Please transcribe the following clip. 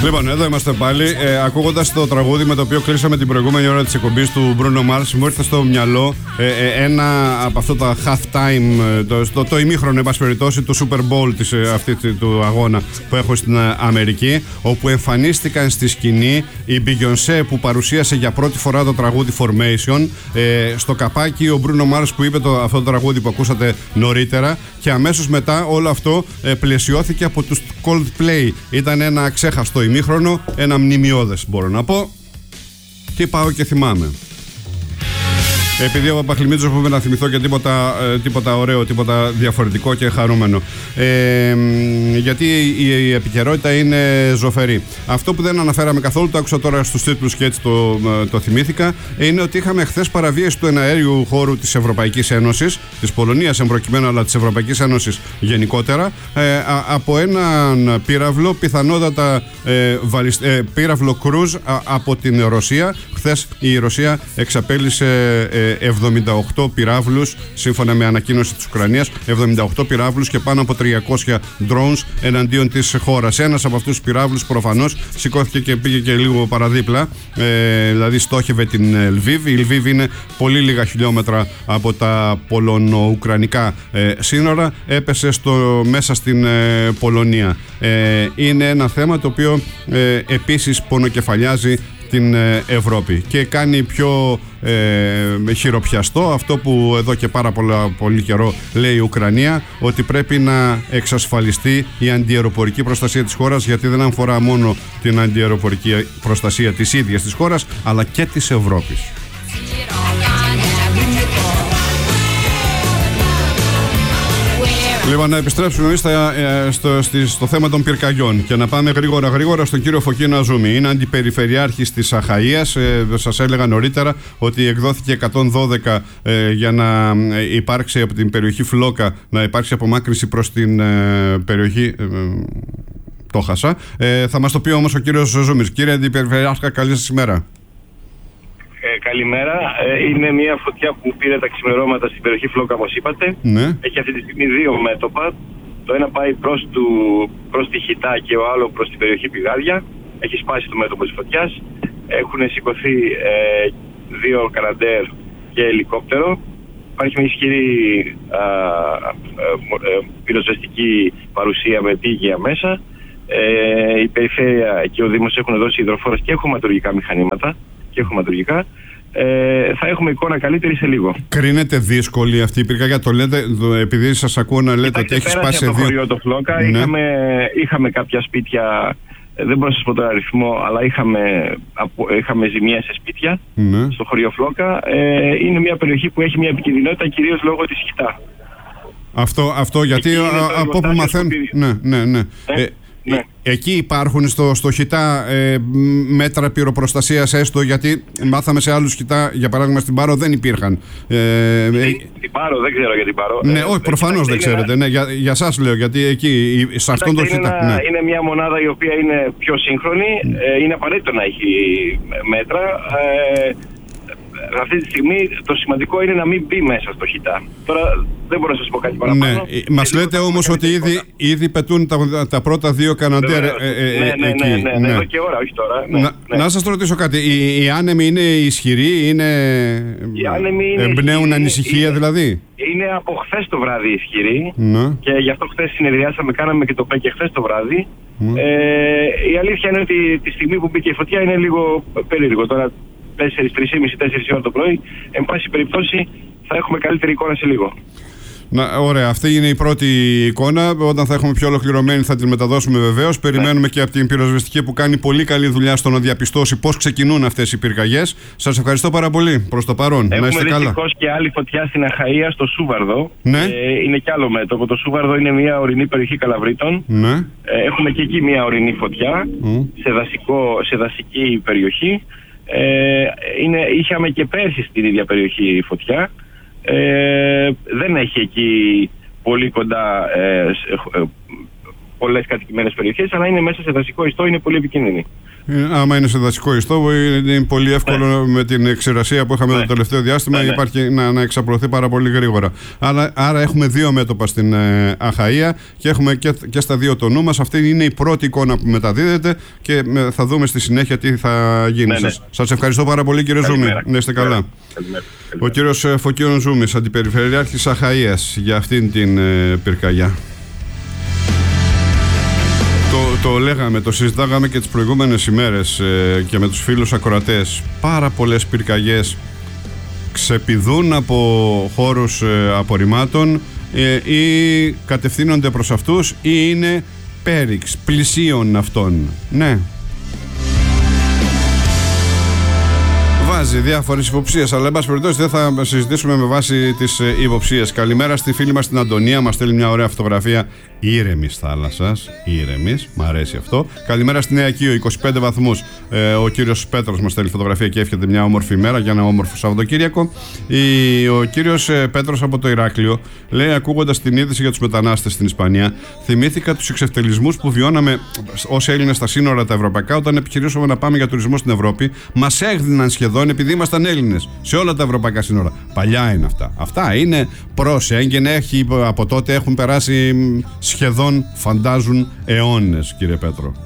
Λοιπόν, εδώ είμαστε πάλι. Ακούγοντας το τραγούδι με το οποίο κλείσαμε την προηγούμενη ώρα της εκπομπής του Bruno Mars, μου ήρθε στο μυαλό ένα από αυτά τα half time, το ημίχρονο, εν πάση περιπτώσει, του Super Bowl του αγώνα που έχω στην Αμερική, όπου εμφανίστηκαν στη σκηνή η Beyoncé που παρουσίασε για πρώτη φορά το τραγούδι Formation. Στο καπάκι ο Bruno Mars που είπε αυτό το τραγούδι που ακούσατε νωρίτερα, και αμέσως μετά όλο αυτό πλαισιώθηκε από τους Coldplay. Ήταν ένα αξέχαστο ημίχρονο, ένα μνημιώδες μπορώ να πω. Τι πάω και θυμάμαι. Επειδή ο Παπαχλημίτσος μου είπε να θυμηθώ και τίποτα ωραίο, τίποτα διαφορετικό και χαρούμενο. Γιατί η επικαιρότητα είναι ζωφερή. Αυτό που δεν αναφέραμε καθόλου, το άκουσα τώρα στους τίτλους και έτσι το θυμήθηκα, είναι ότι είχαμε χθες παραβίαση του εναέριου χώρου της Ευρωπαϊκής Ένωσης, της Πολωνίας εμπροκειμένου, αλλά της Ευρωπαϊκής Ένωσης γενικότερα, από έναν πύραυλο, πιθανότατα πύραυλο κρούζ από την Ρωσία. Χθες η Ρωσία εξαπέλυσε 78 πυράβλους, σύμφωνα με ανακοίνωση της Ουκρανίας, 78 πυράβλους και πάνω από 300 drones εναντίον της χώρας. Ένας από αυτούς τους πυράβλους προφανώς σηκώθηκε και πήγε και λίγο παραδίπλα, δηλαδή στόχευε την Λβίβ. Η Λβίβ είναι πολύ λίγα χιλιόμετρα από τα πολωνο-ουκρανικά σύνορα, έπεσε μέσα στην Πολωνία. Είναι ένα θέμα το οποίο επίσης πονοκεφαλιάζει την Ευρώπη και κάνει πιο χειροπιαστό αυτό που εδώ και πολύ καιρό λέει η Ουκρανία, ότι πρέπει να εξασφαλιστεί η αντιαεροπορική προστασία της χώρας, γιατί δεν αφορά μόνο την αντιαεροπορική προστασία της ίδιας της χώρας, αλλά και της Ευρώπης. Λοιπόν, να επιστρέψουμε εμείς στο θέμα των πυρκαγιών και να πάμε γρήγορα στον κύριο Φωκίνο Αζούμη. Είναι αντιπεριφερειάρχης της Αχαΐας. Σας έλεγα νωρίτερα ότι εκδόθηκε 112 για να υπάρξει από την περιοχή Φλόκα, να υπάρξει απομάκρυνση προς την περιοχή. Το χάσα. Θα μας το πει όμως ο κύριος Ζούμης. Κύριε Αντιπεριφερειάρχα, καλή σας ημέρα. Καλημέρα. Είναι μια φωτιά που πήρε τα ξημερώματα στην περιοχή Φλόκα, όπως είπατε. Ναι. Έχει αυτή τη στιγμή δύο μέτωπα. Το ένα πάει προς τη Χιτά και ο άλλο προς την περιοχή Πηγάδια. Έχει σπάσει το μέτωπο της φωτιάς. Έχουν σηκωθεί δύο Καναντέρ και ελικόπτερο. Υπάρχει μια ισχυρή πυροσβεστική παρουσία με πήγαια μέσα. Η περιφέρεια και ο Δήμος έχουν δώσει υδροφόρες και χωματουργικά μηχανήματα. Θα έχουμε εικόνα καλύτερη σε λίγο. Κρίνεται δύσκολη αυτή η πυρκαγιά? Το λέτε, επειδή σας ακούω να λέτε ότι έχει σπάσει σε δύο. Χωριό το Φλόκα, ναι. Είχαμε κάποια σπίτια, δεν μπορώ να σας πω τον αριθμό, αλλά είχαμε ζημιές σε σπίτια, ναι, στο χωριό Φλόκα. Είναι μια περιοχή που έχει μια επικινδυνότητα, κυρίως λόγω της Χιτά. Αυτό γιατί από όπου μαθαίνω. Ναι. Ναι. Εκεί υπάρχουν στο Χιτά μέτρα πυροπροστασίας, έστω, γιατί μάθαμε σε άλλους Χιτά, για παράδειγμα στην Πάρο δεν υπήρχαν. Την Πάρο δεν ξέρω για την Πάρο. Ναι, όχι, προφανώς δεν ξέρετε. Ναι, για σας λέω, γιατί εκεί, σε αυτόν τον Χιτά. Ναι. Είναι μια μονάδα η οποία είναι πιο σύγχρονη. Είναι απαραίτητο να έχει μέτρα. Αυτή τη στιγμή το σημαντικό είναι να μην μπει μέσα στο Χιτά. Τώρα δεν μπορώ να σας πω κάτι παραπάνω. Ναι. Μας λέτε όμως ότι ήδη πετούν τα πρώτα δύο Καναντέρ εκεί. Ναι, εδώ και ώρα, όχι τώρα. Να σας ρωτήσω κάτι. Οι άνεμοι είναι ισχυροί, εμπνέουν ανησυχία δηλαδή? Είναι από χθες το βράδυ ισχυροί, και γι' αυτό χθες συνεδριάσαμε, κάναμε και το ΠΕΚ χθες το βράδυ. Η αλήθεια είναι ότι τη στιγμή που μπήκε η φωτιά είναι λίγο περίεργο. Τώρα 3,5-4 ώρα το πρωί, εν πάση περιπτώσει θα έχουμε καλύτερη εικόνα σε λίγο. Ωραία, αυτή είναι η πρώτη εικόνα. Όταν θα έχουμε πιο ολοκληρωμένη θα την μεταδώσουμε βεβαίως. Περιμένουμε και από την πυροσβεστική που κάνει πολύ καλή δουλειά στο να διαπιστώσει πώς ξεκινούν αυτές οι πυρκαγιές. Σας ευχαριστώ πάρα πολύ προς το παρόν. Έχουμε να είστε καλά. Δυστυχώς και άλλη φωτιά στην Αχαΐα, στο Σούβαρδο. Ναι. Είναι κι άλλο μέτωπο. Το Σούβαρδο είναι μια ορεινή περιοχή Καλαβρίτων. Ναι. Έχουμε και εκεί μια ορεινή φωτιά σε δασική περιοχή. Είχαμε και πέρσι στην ίδια περιοχή φωτιά. Δεν έχει εκεί πολύ κοντά πολλές κατοικημένες περιοχές, αλλά είναι μέσα σε δασικό ιστό, είναι πολύ επικίνδυνη. Άμα είναι σε δασικό ιστό, είναι πολύ εύκολο με την ξηρασία που είχαμε το τελευταίο διάστημα υπάρχει να εξαπλωθεί πάρα πολύ γρήγορα. Άρα έχουμε δύο μέτωπα στην Αχαΐα και έχουμε και στα δύο το νου μας. Αυτή είναι η πρώτη εικόνα που μεταδίδεται και θα δούμε στη συνέχεια τι θα γίνει. Σας ευχαριστώ πάρα πολύ, κύριε Ζούμη. Να είστε καλά. Ο κύριος Φωκίων Ζούμης, Αντιπεριφερειάρχης Αχαΐας, για αυτήν την πυρκαγιά. Το λέγαμε, το συζητάγαμε και τις προηγούμενες ημέρες και με τους φίλους ακροατές. Πάρα πολλές πυρκαγιές ξεπηδούν από χώρους απορριμμάτων ή κατευθύνονται προς αυτούς ή είναι πέριξ, πλησίων αυτών. Ναι. Βάζει διάφορες υποψίες, αλλά εν πάση περιπτώσει δεν θα συζητήσουμε με βάση τις υποψίες. Καλημέρα στη φίλη μας την Αντωνία, μας στέλνει μια ωραία φωτογραφία ήρεμης θάλασσας. Ήρεμης, μ' αρέσει αυτό. Καλημέρα στη Νέα Κείο, 25 βαθμούς. Ο κύριος Πέτρος μας στέλνει φωτογραφία και εύχεται μια όμορφη ημέρα για ένα όμορφο Σαββατοκύριακο. Ο κύριος Πέτρος από το Ηράκλειο λέει, ακούγοντας την είδηση για τους μετανάστες στην Ισπανία, θυμήθηκα τους εξευτελισμούς που βιώναμε ως Έλληνες στα σύνορα τα ευρωπαϊκά όταν επιχειρήσαμε να πάμε για τουρισμό στην Ευρώπη. Μας έγδιναν σχεδόν επειδή ήμασταν Έλληνες σε όλα τα ευρωπαϊκά σύνορα. Παλιά είναι αυτά. Αυτά είναι προ-Σέγγεν, από τότε έχουν περάσει σχεδόν, φαντάζουν, αιώνες, κύριε Πέτρο.